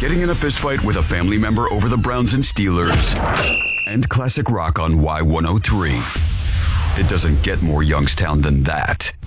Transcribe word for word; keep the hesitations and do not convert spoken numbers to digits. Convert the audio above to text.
getting in a fistfight with a family member over the Browns and Steelers, and classic rock on Y one oh three. It doesn't get more Youngstown than that.